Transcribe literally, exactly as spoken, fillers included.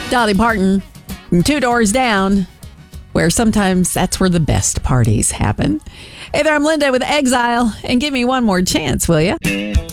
Dolly Parton, and Two Doors Down, where sometimes that's where the best parties happen. Hey there, I'm Linda with Exile, and give me one more chance, will you?